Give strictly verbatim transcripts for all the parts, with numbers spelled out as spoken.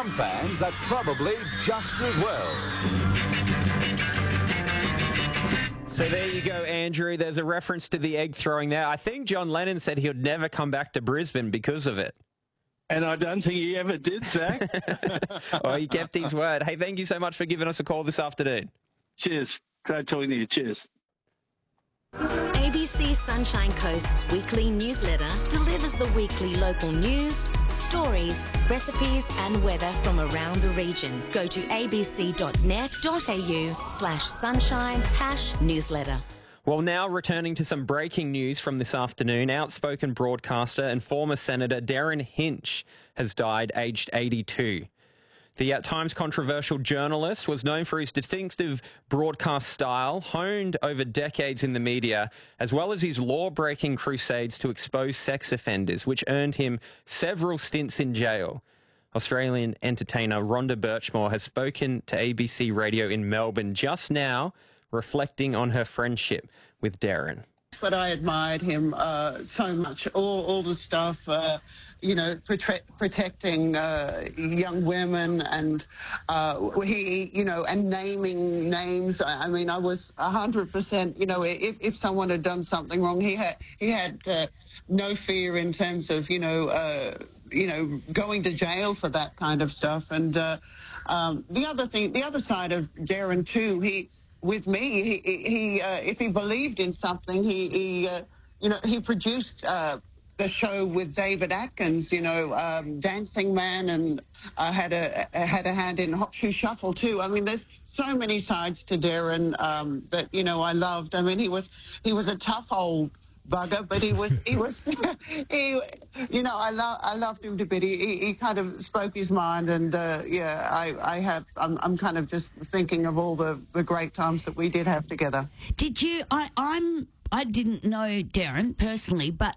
some fans, that's probably just as well. So there you go, Andrew. There's a reference to the egg throwing there. I think John Lennon said he would never come back to Brisbane because of it. And I don't think he ever did, Zach. Well, he kept his word. Hey, thank you so much for giving us a call this afternoon. Cheers. Great talking to you. Cheers. A B C Sunshine Coast's weekly newsletter delivers the weekly local news, stories, recipes and weather from around the region. Go to abc.net.au slash sunshine hash newsletter. Well, now returning to some breaking news from this afternoon, outspoken broadcaster and former Senator Derryn Hinch has died aged eighty-two. The at times controversial journalist was known for his distinctive broadcast style, honed over decades in the media, as well as his law-breaking crusades to expose sex offenders, which earned him several stints in jail. Australian entertainer Rhonda Birchmore has spoken to A B C Radio in Melbourne just now, reflecting on her friendship with Derryn. But I admired him uh, so much, all, all the stuff, uh, you know, prote- protecting uh, young women and uh, he, you know, and naming names. I, I mean, I was one hundred percent, you know, if, if someone had done something wrong, he had, he had uh, no fear in terms of, you know, uh, you know, going to jail for that kind of stuff. And uh, um, the other thing, the other side of Derryn too, he, with me, he, he uh, if he believed in something, he, he uh, you know, he produced uh, the show with David Atkins, you know, um, Dancing Man, and uh, had a had a hand in Hot Shoe Shuffle too. I mean, there's so many sides to Derryn um, that you know I loved. I mean, he was he was a tough old bugger, but he was he was he, you know, I love I loved him to bit. He, he he kind of spoke his mind, and uh, yeah, I I have I'm I'm kind of just thinking of all the the great times that we did have together. Did you? I I'm I didn't know Derryn personally, but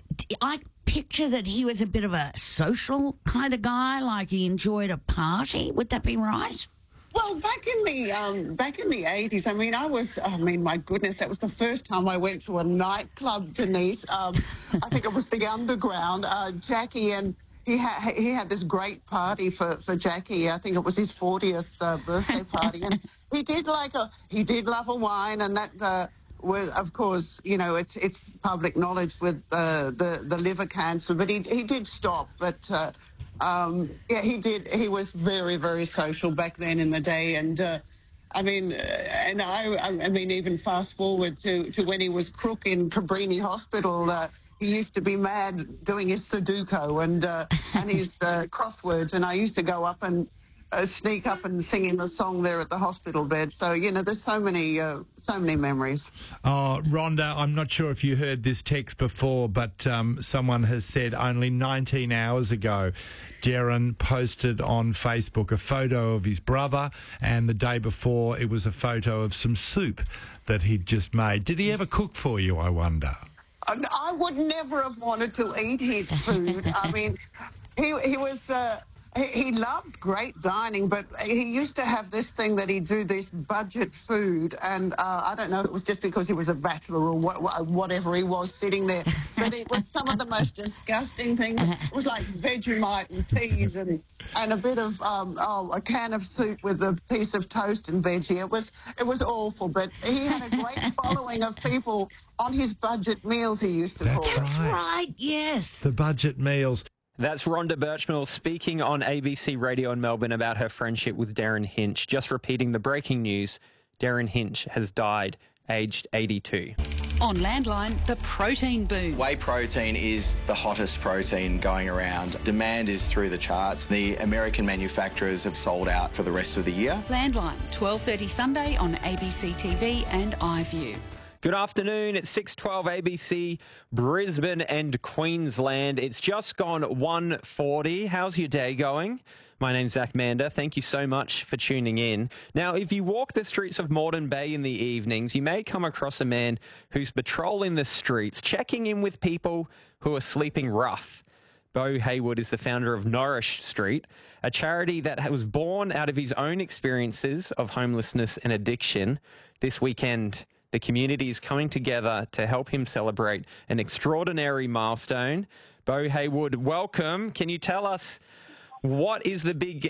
I picture that he was a bit of a social kind of guy, like he enjoyed a party. Would that be right? Well, back in the um, back in the eighties, I mean, I was, I mean, my goodness, that was the first time I went to a nightclub, Denise. Um, I think it was the Underground. Uh, Jackie and he had he had this great party for, for Jackie. I think it was his fortieth uh, birthday party, and he did like a he did love a wine, and that uh, was, of course, you know, it's it's public knowledge with uh, the the liver cancer. But he he did stop, but. Uh, Um, yeah, he did. He was very, very social back then in the day. And, uh, I mean, uh, and I, I mean, even fast forward to, to when he was crook in Cabrini Hospital, uh, he used to be mad doing his Sudoku and, uh, and his uh, crosswords. And I used to go up and uh, sneak up and sing him a song there at the hospital bed. So, you know, there's so many, uh, so many memories. Oh, Rhonda, I'm not sure if you heard this text before, but um, someone has said only nineteen hours ago, Derryn posted on Facebook a photo of his brother, and the day before it was a photo of some soup that he'd just made. Did he ever cook for you, I wonder? I would never have wanted to eat his food. I mean, he, he was... Uh, He loved great dining, but he used to have this thing that he'd do this budget food, and uh, I don't know if it was just because he was a bachelor or what, whatever he was sitting there, but it was some of the most disgusting things. It was like Vegemite and peas and, and a bit of, um, oh, a can of soup with a piece of toast and veggie. It was, it was awful, but he had a great following of people on his budget meals, he used to That's call it. That's right, yes. The budget meals. That's Rhonda Birchmore speaking on A B C Radio in Melbourne about her friendship with Derryn Hinch. Just repeating the breaking news, Derryn Hinch has died aged eighty-two. On Landline, the protein boom. Whey protein is the hottest protein going around. Demand is through the charts. The American manufacturers have sold out for the rest of the year. Landline, twelve thirty Sunday on A B C T V and iView. Good afternoon. It's six twelve A B C, Brisbane and Queensland. It's just gone one forty. How's your day going? My name's Zach Mander. Thank you so much for tuning in. Now, if you walk the streets of Moreton Bay in the evenings, you may come across a man who's patrolling the streets, checking in with people who are sleeping rough. Beau Haywood is the founder of Nourish Street, a charity that was born out of his own experiences of homelessness and addiction. This weekend, the community is coming together to help him celebrate an extraordinary milestone. Beau Haywood, welcome. Can you tell us what is the big